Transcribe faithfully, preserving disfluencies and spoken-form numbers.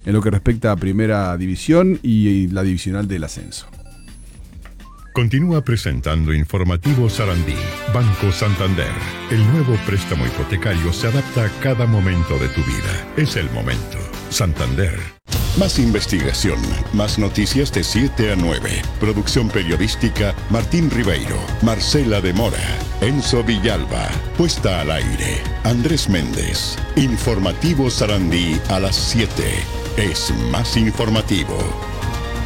en lo que respecta a Primera División y la divisional del ascenso. Continúa presentando Informativo Sarandí. Banco Santander. El nuevo préstamo hipotecario se adapta a cada momento de tu vida. Es el momento. Santander. Más investigación, más noticias de siete a nueve. Producción periodística, Martín Ribeiro, Marcela de Mora, Enzo Villalba. Puesta al aire, Andrés Méndez. Informativo Sarandí a las siete. Es más informativo.